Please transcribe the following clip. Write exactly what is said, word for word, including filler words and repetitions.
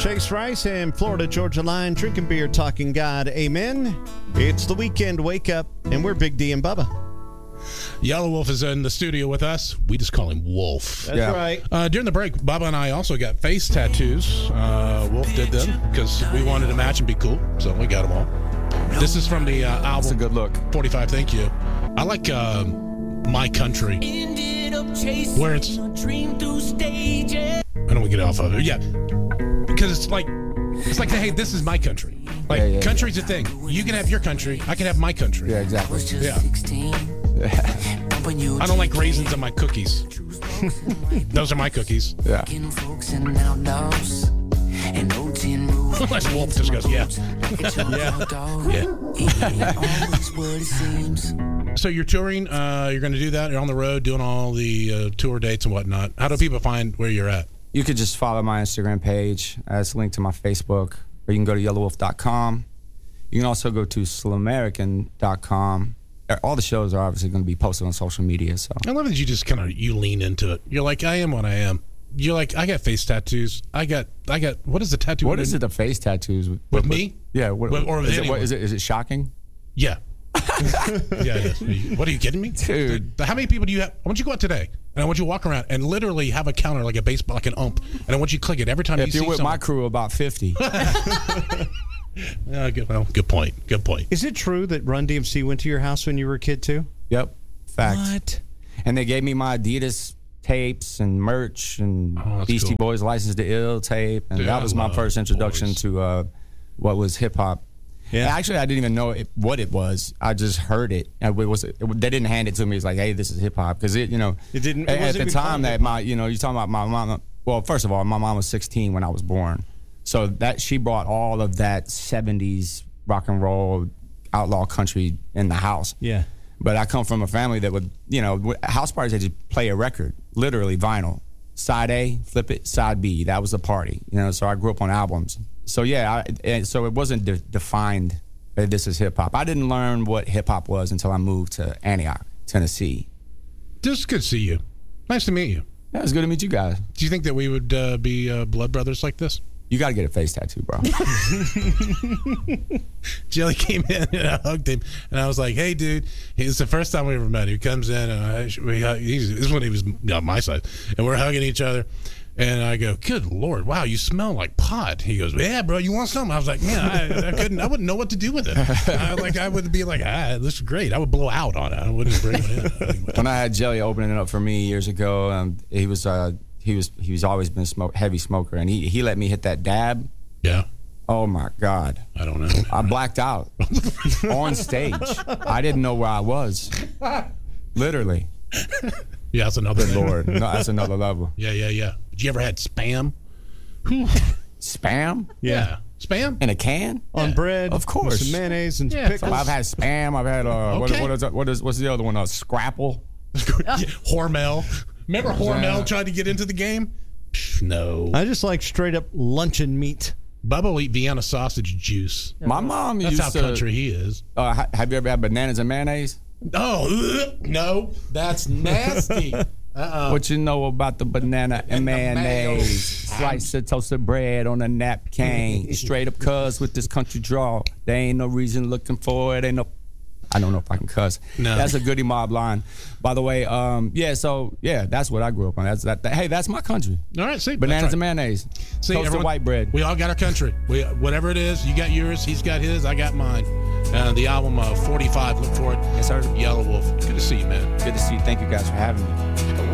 Chase Rice and Florida Georgia Line, drinking beer, talking God. Amen. It's the weekend wake up, and we're Big D and Bubba. Yellow Wolf is in the studio with us. We just call him Wolf. That's yeah. right. Uh, during the break, Bubba and I also got face tattoos. Uh, Wolf did them because we wanted to match and be cool, so we got them all. This is from the uh, album. That's a good look. forty-five, thank you. I like uh, My Country, where it's... I don't want to get off of it. Yeah, because it's like, it's like, hey, this is my country. Like, yeah, yeah, country's yeah. a thing. You can have your country. I can have my country. Yeah, exactly. Yeah. I don't like raisins in my cookies. Those are my cookies. Yeah. Unless Wolf just goes, yeah. yeah. yeah. So you're touring. Uh, you're going to do that. You're on the road doing all the uh, tour dates and whatnot. How do people find where you're at? You could just follow my Instagram page. Uh, it's linked to my Facebook. Or you can go to yellow wolf dot com. You can also go to slamerican dot com. All the shows are obviously going to be posted on social media. So I love that you just kind of you lean into it. You're like, I am what I am. You're like, I got face tattoos. I got, I got. What is the tattoo? What is it? The face tattoos with, with with me? Yeah. What, with, or with is, it, what, is it? Is it shocking? Yeah. yeah. It is. What are you kidding me, dude? How many people do you have? I want you to go out today, and I want you to walk around and literally have a counter like a baseball, like an ump, and I want you to click it every time if you see you're with someone. my crew, about fifty. Uh, good, well, good point. Good point. Is it true that Run D M C went to your house when you were a kid too? Yep. Fact. What? And they gave me my Adidas tapes and merch and oh, Beastie cool. Boys License to Ill tape, and Dude, that was I my first introduction boys. to uh, what was hip hop. Yeah. And actually, I didn't even know it, what it was. I just heard it. It was it, they didn't hand it to me. It's like, hey, this is hip hop, because it, you know, it didn't. It at the time that my, you know, you're talking about my mom. Well, first of all, my mom was sixteen when I was born, so that she brought all of that seventies rock and roll, outlaw country in the house. Yeah. But I come from a family that would, you know, house parties, they just play a record, literally vinyl. Side A, flip it, side B. That was the party, you know, so I grew up on albums. So, yeah, I, and so it wasn't de- defined that this is hip-hop. I didn't learn what hip-hop was until I moved to Antioch, Tennessee. Just good to see you. Nice to meet you. Yeah, it was good to meet you guys. Do you think that we would uh, be uh, blood brothers like this? You got to get a face tattoo, bro. Jelly came in and I hugged him, and I was like, "Hey, dude!" It's the first time we ever met. He comes in, and I, we hug, he's, this is when he was on my side, and we're hugging each other. And I go, "Good Lord, wow, you smell like pot." He goes, "Yeah, bro, you want some?" I was like, "Man, I, I couldn't, I wouldn't know what to do with it. I, like, I would be like, ah, this is great. I would blow out on it. I wouldn't bring it in." When I had Jelly opening it up for me years ago, um, he was. Uh, He was he's always been a smoke, heavy smoker, and he he let me hit that dab. Yeah. Oh my God. I don't know. I blacked out on stage. I didn't know where I was. Literally. Yeah, that's another Good Lord. No, that's another level. Yeah, yeah, yeah. Did you ever had Spam? Spam? Yeah. yeah. Spam? In a can? On yeah. bread. Of course. With some mayonnaise and yeah, pickles. So I've had Spam. I've had, uh, okay. what, what, is, what is, what's the other one? Uh, Scrapple? yeah, Hormel. Remember Hormel yeah. tried to get into the game? Psh, no. I just like straight up luncheon meat. Bubba will eat Vienna sausage juice. My mom That's used how to, country he is. Uh, have you ever had bananas and mayonnaise? Oh, ugh, no. That's nasty. Uh-uh. What you know about the banana and, and mayonnaise? Slice of toasted bread on a napkin. Straight up cuz with this country draw. There ain't no reason looking for it. Ain't no... I don't know if I can cuss. No. That's a Goody Mob line. By the way, um, yeah, so, yeah, that's what I grew up on. That's that. that hey, that's my country. All right, see. Bananas right. and mayonnaise. See, toasted everyone, white bread. We all got our country. We, whatever it is, you got yours, he's got his, I got mine. Uh, the album uh, forty-five, look for it. Yes, sir. Yellow Wolf. Good to see you, man. Good to see you. Thank you guys for having me.